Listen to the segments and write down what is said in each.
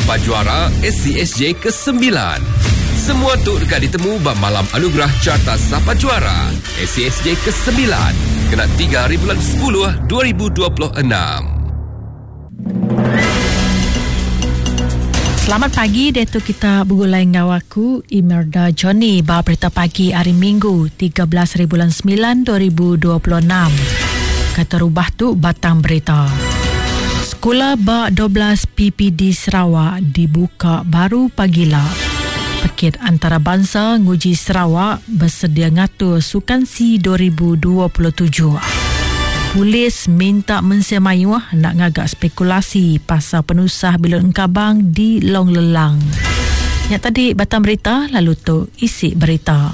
Sapa Juara SCSJ ke-9. Semua tu dekat ditemu malam anugerah Carta Sapa Juara SCSJ ke-9 kena 3 hari bulan 10 2026. Selamat pagi, Dato' kita bergulai dengan aku Imelda Johnny bawa berita pagi hari Minggu 13 hari bulan 9 2026. Kata rubah tu batang berita. Sekolah Bak 12 PPD Sarawak dibuka baru pagila. Pakit antarabangsa nguji Sarawak bersedia ngatur Sukan C 2027. Polis minta mensemayuh nak ngagak spekulasi pasal penusah Bilon Engkabang di Long Lelang. Yang tadi batang berita, lalu tu isi berita.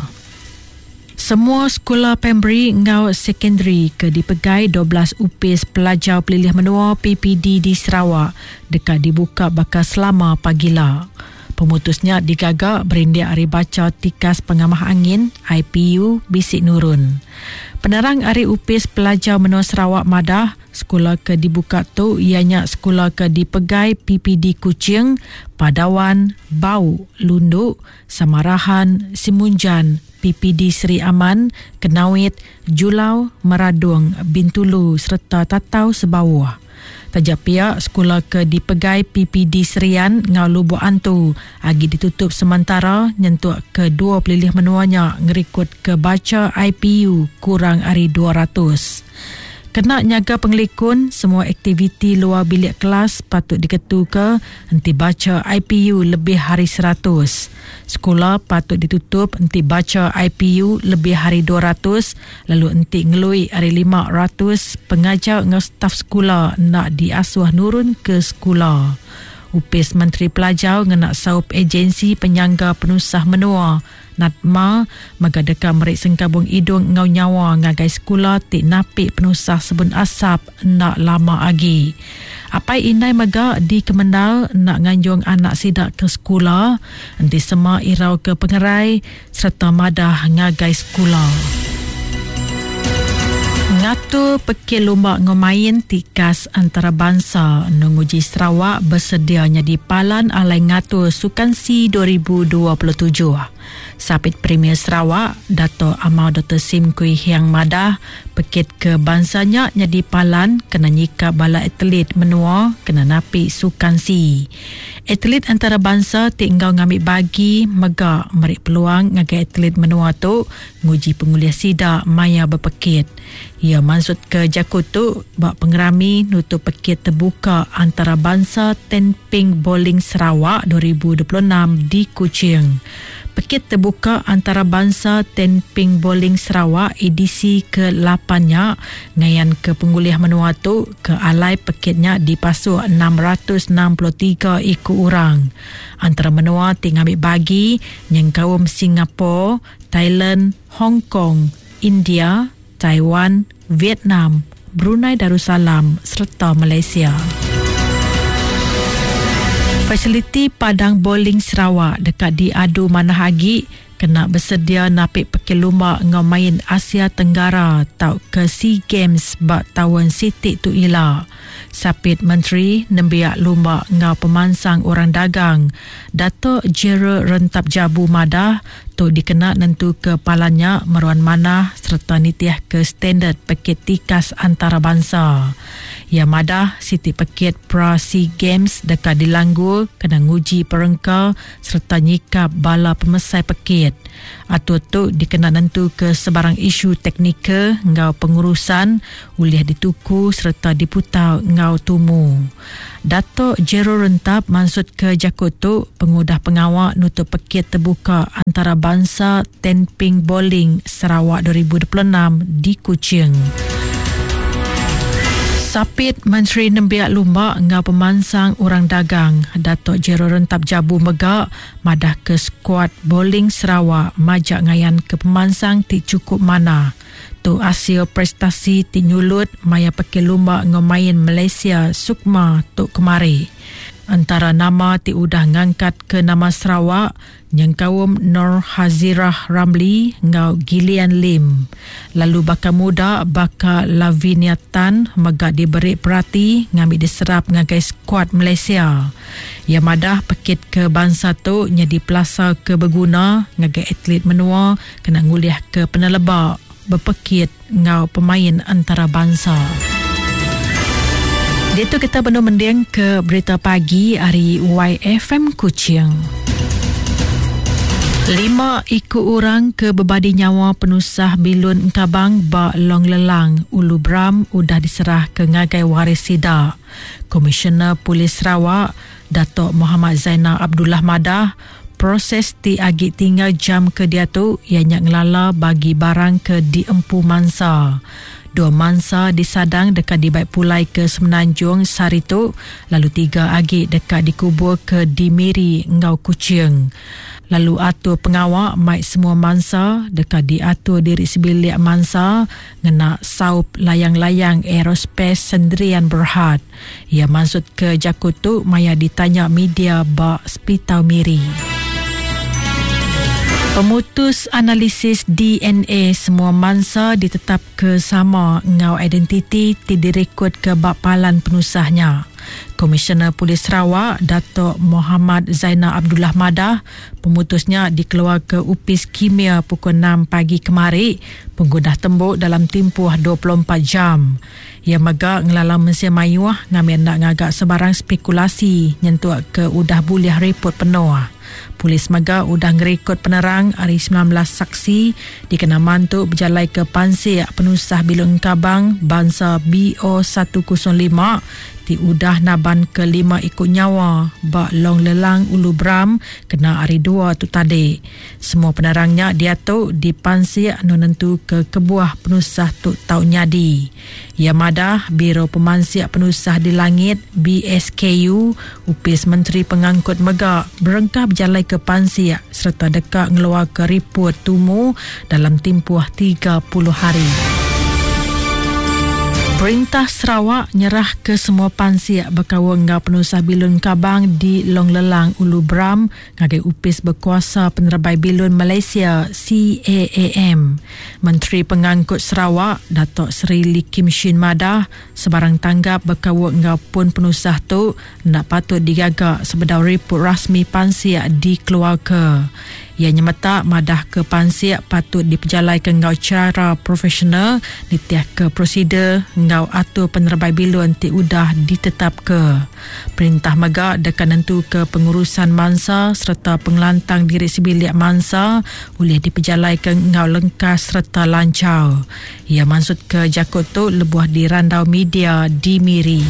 Semua sekolah primary ngau secondary ke dipegai 12 upis pelajar pelilih menua PPD di Sarawak dekat dibuka bakal selama pagila. Pemutusnya digagak berindik hari baca tikas pengamah angin IPU Bisik Nurun. Penerang hari upis pelajar menua Sarawak Madah, sekolah ke dibuka tu ianya sekolah ke dipegai PPD Kuching, Padawan, Bau, Lunduk, Samarahan, Simunjan, PPD Seri Aman, Kenawit, Julau, Meradung, Bintulu serta Tatau Sebawah. Tajak pihak sekolah ke dipegai PPD Serian ngau Lubuk Antu agi ditutup sementara nyentuk ke 2 pelilih menuanya ngerikut ke baca IPU kurang hari 200. Kena nyaga pengelikun, semua aktiviti luar bilik kelas patut diketu ke henti baca IPU lebih hari 100. Sekolah patut ditutup henti baca IPU lebih hari 200, lalu henti ngelui hari 500 pengajar dengan staf sekolah nak diasuh nurun ke sekolah. Upis Menteri Pelajar ngenak saup agensi penyangga penusah menua Natma magadeka merik sengkabung hidung ngau nyawa ngagai sekolah tik napik penusah sebun asap nak lama lagi. Apai inai maga di Kemendal nak nganjung anak sidak ke sekolah, nanti semua irau ke pengerai serta madah ngagai sekolah. Ngatur pekil lomba ngomain tikas antarabangsa menguji Sarawak bersedianya di Palan alai ngatur Sukan C 2027. Sapit Premier Sarawak, Dato' Amau Dr. Sim Kui Hiang Madah, pekit ke bansanya nyadi Palan kena nyikap bala atlet menua kena napi Sukan C. Atlet antarabangsa tinggal ngambil bagi megak merik peluang ngagai atlet menua tu nguji penguliah sidak maya berpekit. Ia maksud ke Jakutu bak pengerami nutup pekit terbuka antarabangsa Tenping Bowling Sarawak 2026 di Kuching. Pekit terbuka antarabangsa Tenping Bowling Sarawak edisi ke-8-nya ngayan ke penguliah menua tu ke alai pekitnya dipasuk 663 ikut orang. Antara menua tinggal ambil bagi yang kaum Singapura, Thailand, Hong Kong, India, Taiwan, Vietnam, Brunei Darussalam serta Malaysia. Fasiliti Padang Bowling Sarawak dekat di Adu Manahagi kena bersedia napik pekil lumba ngau main Asia Tenggara tau ke SEA Games bak tahun sitik tu ila. Sapit Menteri nembiak lumba ngau pemansang orang dagang Dato' Jera Rentap Jabu Madah tu dikena nentu ke palanya meruan manah serta nitiah ke standard pekit tikas antarabangsa. Ya Madah Siti Pekit pra SEA Games dekat di Langgur kena nguji perengka serta nyikap bala pemesai pekit. Atur tu dikena nentu ke sebarang isu teknikal ngau pengurusan uliah dituku serta diputau ngau tumu. Dato' Jero Rentap maksud ke Jakutu pengudah pengawak nutup pekit terbuka antarabangsa Tenping Bowling Sarawak 2026 di Kuching. Sapit Menteri Nembiak Lumba ngau pemansang orang dagang Dato' Jero Rentap Jabu Megak madah ke skuad bowling Sarawak majak ngayan ke pemansang ti cukup mana. Tu hasil prestasi ti nyulut maya pekil lumba ngau main Malaysia Sukma tu kemari. Antara nama udah ngangkat ke nama Sarawak, Nyengkawum Nur Hazirah Ramli ngau Gillian Lim. Lalu bakal muda bakal Lavinia Tan megak diberi perhati ngambil diserap ngagai skuad Malaysia. Ia madah pekit ke bangsa tu nyadi pelasa ke berguna ngagai atlet menua kena nguliah ke penelebak berpekit ngau pemain antara bangsa. Itu kita benar mending ke berita pagi hari YFM Kuching. 5 ikut orang ke bebadi nyawa penusah Bilun Engkabang Bak Long Lelang Ulu Bram udah diserah ke ngagai waris sidak. Komisioner Polis Sarawak Datuk Muhammad Zainal Abdullah Madah proses agik tinggal jam ke dia tu ianya ngelala bagi barang ke di Empu Mansa. 2 mangsa disadang dekat di Baik Pulai ke Semenanjung Sarito, lalu 3 agik dekat dikubur ke di Miri Ngau Kuching. Lalu atur pengawak mai semua mangsa dekat diatur diri sebilik mangsa ngena saup layang-layang aerospace Sendirian Berhad. Ia maksud ke Jakutu maya ditanya media bak Spitau Miri. Pemutus analisis DNA semua mangsa ditetap ke sama ngau identiti direkod ke bapalan penusahnya. Komisioner Polis Sarawak Datuk Muhammad Zainal Abdullah Madah pemutusnya dikeluar ke Upis Kimia pukul 6 pagi kemari, penggunah tembuk dalam tempoh 24 jam. Ia megak ngelala Mesia Mayuah ngambil nak ngagak sebarang spekulasi nyentuh ke udah boleh report penuh. Polis Megak udah ngerekod penerang hari 19 saksi dikena mantuk berjalai ke Pansir penusah Bilun Engkabang bangsa BO105 udah naban ke 5 ikut nyawa Bak Long Lelang Ulu Bram kena hari 2 tu tadi. Semua penerangnya dia tu di Pansir nentu ke kebuah penusah tu tau nyadi. Ia madah Biro Pemansir Penusah di Langit BSKU Upis Menteri Pengangkut Megak berengkah berjalai ke Pansir serta dekat ngeluar ke report tumu dalam tempoh 30 hari. Perintah Sarawak nyerah ke semua pansir berkawal ngau penusah Bilun Engkabang di Long Lelang Ulu Bram ngagai upis berkuasa Penerabai Bilun Malaysia CAAM. Menteri Pengangkut Sarawak Datuk Seri Lee Kim Shin Madah sebarang tanggap berkawal ngau pun penusah tu nak patut digagak sebedau report rasmi pansir dikeluar ke. Ia nyemeta madah ke pansir patut diperjalai ke ngau cara profesional ditiah ke prosedur ngau atur Penerabai Bilun udah ditetap ke. Perintah Megak dekat nentu ke pengurusan mangsa serta pengelantang diri sebilik mangsa boleh diperjalai ke ngau lengkas serta lancar. Ia maksud ke Jakut tu lebuh di randau media di Miri.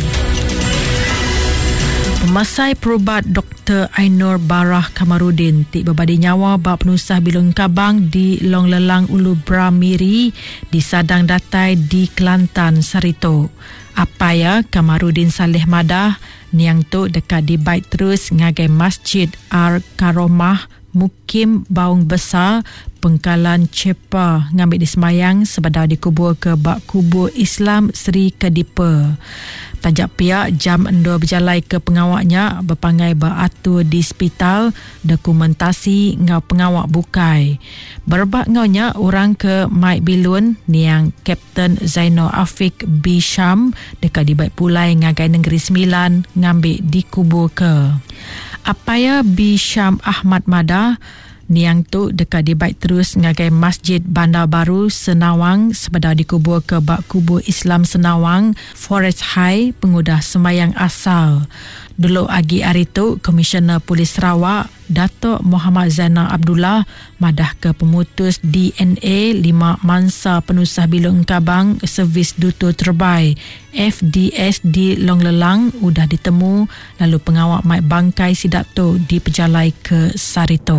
Pemasai perubat Dr. Ainur Barah Kamarudin berbadi nyawa bak penusah Bilun Engkabang di Long Lelang Ulu Bram Miri disadang datai di Kelantan Sarito. Apa ya Kamarudin Saleh Madah niang tu dekat di Bait Terus ngagai Masjid Ar-Karomah Mukim Baung Besar Pengkalan Cepa ngambil disemayang sebadau dikubur ke bak kubur Islam Sri Kedipa. Tajak pihak jam 2 berjalai ke pengawaknya berpangai beratur di hospital dokumentasi ngau pengawak bukai. Berbak ngaunya orang ke Mike Bilun niang Kapten Zainal Afiq B. Syam dekat di Baik Pulai ngagai Negeri Sembilan ngambil dikubur ke. Apaya B. Syam Ahmad Madah niang tu dekat di Baik Terus ngagai Masjid Bandar Baru Senawang sebadau dikubur ke bak kubur Islam Senawang Forest High pengudah sembayang asal. Dulu agi hari tu Komisioner Polis Sarawak Datuk Muhammad Zainal Abdullah madah ke pemutus DNA 5 mangsa penusah Bilun Engkabang Servis Duto Terbai FDS di Long Lelang udah ditemu lalu pengawak mai bangkai sidak tu diperjalai ke Sarito.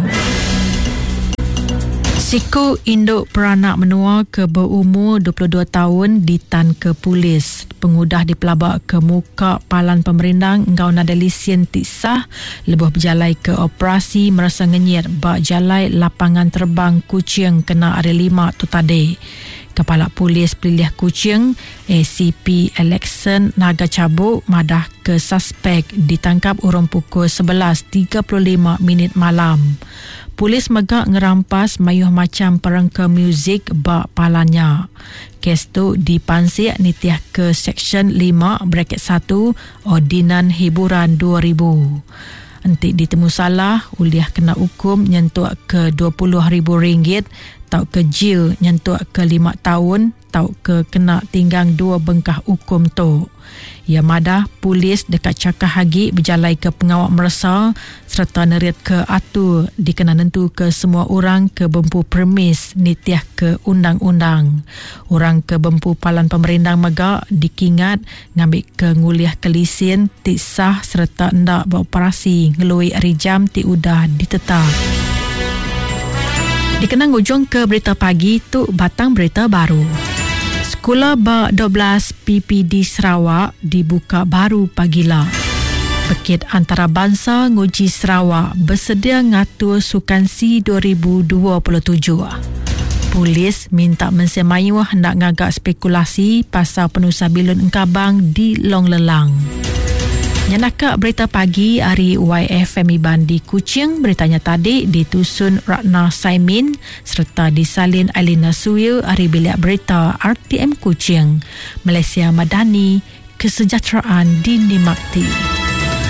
Siku induk peranak menua ke berumur 22 tahun ditan ke polis. pengudah di pelabak ke muka palan pemerintah engkau nada lesen tik sah lebuh berjalai ke operasi merasa ngenyir bak jalai lapangan terbang Kuching kena hari 5 tu tadi. Kepala Polis Pelilih Kuching ACP Alexon Naga Cabuk madah ke suspek ditangkap urung pukul 11.35 malam. Polis megak ngerampas mayuh macam perangka muzik bak palanya. Kes tu dipansik nitiah ke Seksyen 5/1 Ordinan Hiburan 2000. Entik ditemu salah, uliah kena hukum nyentuh ke RM20,000 tau ke jail nyentuh ke 5 tahun tau ke kena tinggang 2 bengkah hukum tu. Ya madah polis dekat Cakah Hagi berjalai ke pengawal merasa serta neriat ke atur dikena nentu ke semua orang ke bempu premis nitiah ke undang-undang. Orang ke bempu palan pemerintah megak dikingat ngambil ke nguliah ke lesen tik sah serta ndak beroperasi ngelui hari jam tik udah ditetap. Dikenang ujung ke berita pagi tu batang berita baru. Sekolah Bak 12 PPD Sarawak dibuka baru pagilah. Bukit Antarabangsa Nguji Sarawak bersedia ngatur Sukansi 2027. Polis minta mensemayuh hendak ngagak spekulasi pasal penusah bilun engkabang di Long Lelang. Nyanaka berita pagi hari YFM Iban di Kuching, beritanya tadi ditusun Ratna Saimin serta disalin Ailina Suil hari bilik berita RTM Kuching. Malaysia Madani, kesejahteraan dinikmati.